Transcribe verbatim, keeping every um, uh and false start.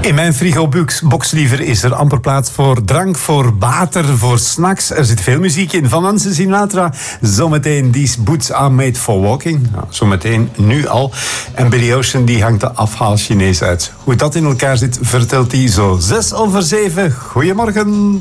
In mijn frigo-box liever is er amper plaats voor drank, voor water, voor snacks. Er zit veel muziek in. Van Nancy Sinatra, zometeen These Boots Are Made for Walking. Nou, zometeen, nu al. En Billy Ocean die hangt de afhaal Chinees uit. Hoe dat in elkaar zit, vertelt hij zo zes over zeven. Goedemorgen.